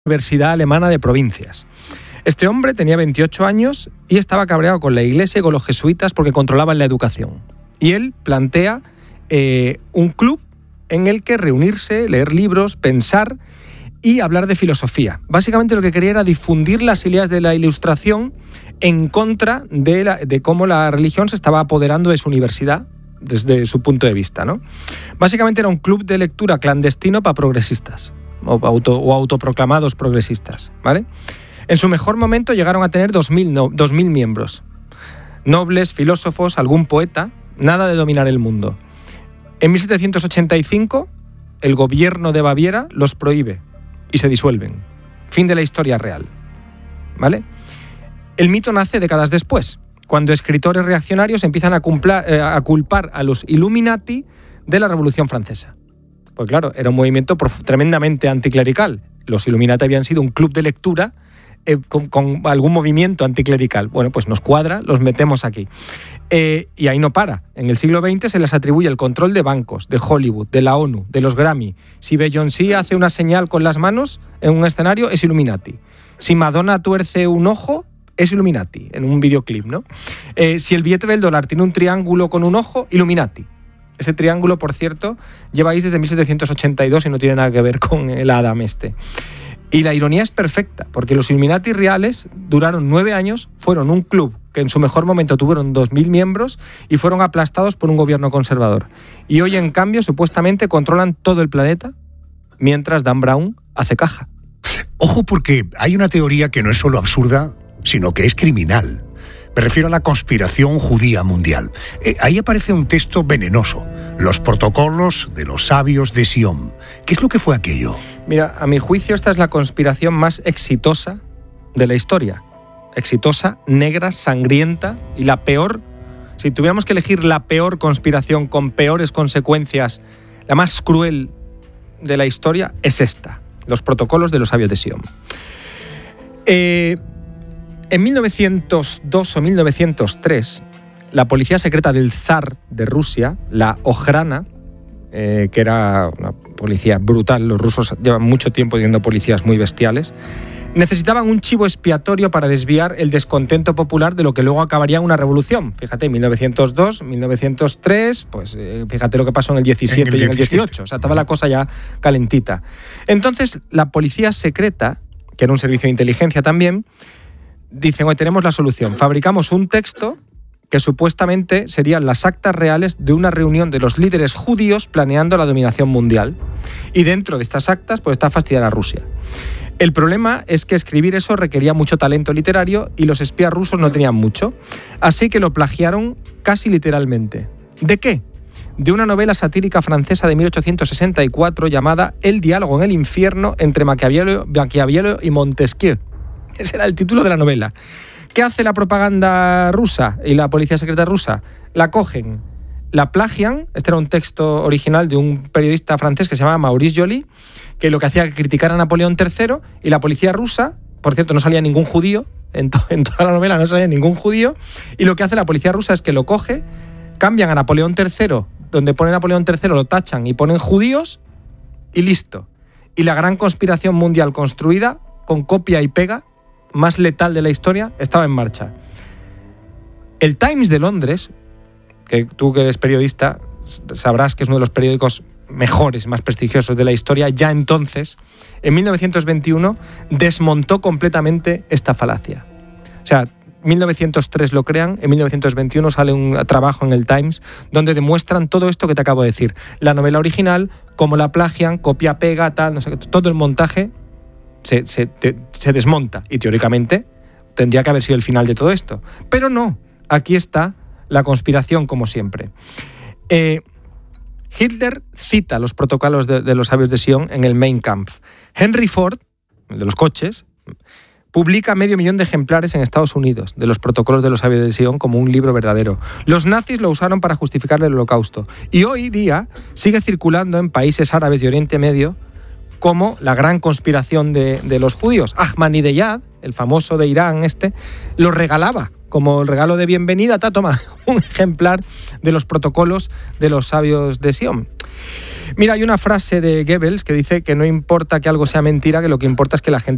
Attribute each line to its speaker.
Speaker 1: Universidad Alemana de Provincias. Este hombre tenía 28 años y estaba cabreado con la iglesia y con los jesuitas porque controlaban la educación. Y él plantea un club en el que reunirse, leer libros, pensar y hablar de filosofía. Básicamente lo que quería era difundir las ideas de la Ilustración en contra de cómo la religión se estaba apoderando de su universidad desde su punto de vista, ¿no? Básicamente era un club de lectura clandestino para progresistas o autoproclamados progresistas, ¿vale? En su mejor momento llegaron a tener 2.000 miembros. Nobles, filósofos, algún poeta, nada de dominar el mundo. En 1785, el gobierno de Baviera los prohíbe y se disuelven. Fin de la historia real, ¿vale? El mito nace décadas después, cuando escritores reaccionarios empiezan a culpar a los Illuminati de la Revolución Francesa. Pues claro, era un movimiento tremendamente anticlerical. Los Illuminati habían sido un club de lectura con algún movimiento anticlerical. Bueno, pues nos cuadra, los metemos aquí. Y ahí no para. En el siglo XX se les atribuye el control de bancos, de Hollywood, de la ONU, de los Grammy. Si Beyoncé hace una señal con las manos en un escenario, es Illuminati. Si Madonna tuerce un ojo, es Illuminati, en un videoclip, ¿no? Si el billete del dólar tiene un triángulo con un ojo, Illuminati. Ese triángulo, por cierto, lleváis desde 1782 y no tiene nada que ver con el Adam este. Y la ironía es perfecta, porque los Illuminati reales duraron 9 años, fueron un club que en su mejor momento tuvieron 2.000 miembros y fueron aplastados por un gobierno conservador. Y hoy, en cambio, supuestamente controlan todo el planeta, mientras Dan Brown hace caja.
Speaker 2: Ojo, porque hay una teoría que no es solo absurda, sino que es criminal. Me refiero a la conspiración judía mundial. Ahí aparece un texto venenoso, los protocolos de los sabios de Sion. ¿Qué es lo que fue aquello?
Speaker 1: Mira, a mi juicio esta es la conspiración más exitosa de la historia. Exitosa, negra, sangrienta y la peor. Si tuviéramos que elegir la peor conspiración con peores consecuencias, la más cruel de la historia es esta, los protocolos de los sabios de Sion. En 1902 o 1903, la policía secreta del zar de Rusia, la Okhrana, que era una policía brutal, los rusos llevan mucho tiempo teniendo policías muy bestiales, necesitaban un chivo expiatorio para desviar el descontento popular de lo que luego acabaría en una revolución. Fíjate, en 1902, 1903, pues fíjate lo que pasó en el 17 y en el 18. O sea, estaba la cosa ya calentita. Entonces, la policía secreta, que era un servicio de inteligencia también, dicen, hoy tenemos la solución. Fabricamos un texto que supuestamente serían las actas reales de una reunión de los líderes judíos planeando la dominación mundial. Y dentro de estas actas pues está fastidiar a Rusia. El problema es que escribir eso requería mucho talento literario y los espías rusos no tenían mucho. Así que lo plagiaron casi literalmente. ¿De qué? De una novela satírica francesa de 1864 llamada El diálogo en el infierno entre Maquiavelo y Montesquieu. Ese era el título de la novela. ¿Qué hace la propaganda rusa y la policía secreta rusa? La cogen, la plagian. Este era un texto original de un periodista francés que se llamaba Maurice Joly, que lo que hacía era criticar a Napoleón III, y la policía rusa, por cierto, no salía ningún judío, en toda la novela no salía ningún judío, y lo que hace la policía rusa es que lo coge, cambian a Napoleón III, donde pone Napoleón III lo tachan y ponen judíos, y listo. Y la gran conspiración mundial construida, con copia y pega, más letal de la historia, estaba en marcha. El Times de Londres, que tú que eres periodista sabrás que es uno de los periódicos mejores, más prestigiosos de la historia, ya entonces, en 1921, desmontó completamente esta falacia. O sea, 1903 lo crean, en 1921 sale un trabajo en el Times donde demuestran todo esto que te acabo de decir. La novela original, cómo la plagian, copia, pega, tal, no sé, todo el montaje se desmonta y teóricamente tendría que haber sido el final de todo esto. Pero no, aquí está la conspiración como siempre. Hitler cita los protocolos de los sabios de Sion en el Mein Kampf. Henry Ford, el de los coches, publica 500.000 de ejemplares en Estados Unidos de los protocolos de los sabios de Sion como un libro verdadero. Los nazis lo usaron para justificar el Holocausto y hoy día sigue circulando en países árabes de Oriente Medio como la gran conspiración de los judíos. Ahmadinejad, el famoso de Irán lo regalaba como el regalo de bienvenida. Toma, un ejemplar de los protocolos de los sabios de Sion. Mira, hay una frase de Goebbels que dice que no importa que algo sea mentira, que lo que importa es que la gente